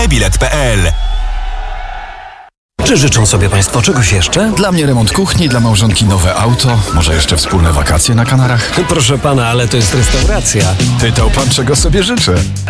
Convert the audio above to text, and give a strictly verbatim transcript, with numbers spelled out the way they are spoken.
e bilet kropka pe el. Czy życzą sobie Państwo czegoś jeszcze? Dla mnie remont kuchni, dla małżonki nowe auto, może jeszcze wspólne wakacje na Kanarach? Proszę Pana, ale to jest restauracja. Pytał Pan, czego sobie życzę.